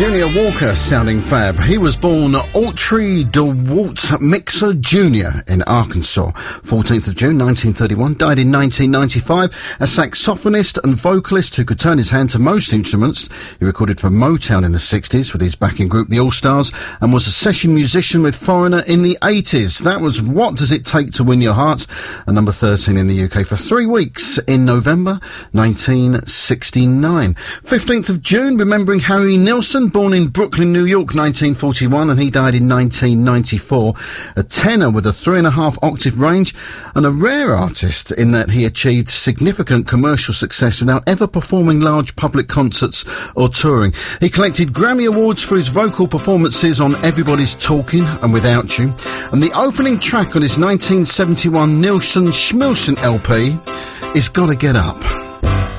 Junior Walker sounding fab. He was born Autry DeWalt Mixer Jr. in Arkansas, 14th of June 1931, died in 1995, a saxophonist and vocalist who could turn his hand to most instruments. He recorded for Motown in the 60s with his backing group The All-Stars and was a session musician with Foreigner in the 80s. That was What Does It Take to Win Your Heart, and number 13 in the UK for 3 weeks in November 1969. 15th of June, remembering Harry Nilsson, born in Brooklyn, New York, 1941, and he died in 1994. A tenor with a 3.5 octave range and a rare artist in that he achieved significant commercial success without ever performing large public concerts or touring. He collected Grammy Awards for his vocal performances on Everybody's Talking and Without You, and the opening track on his 1971 Nilsson Schmilsson LP is Gotta Get Up.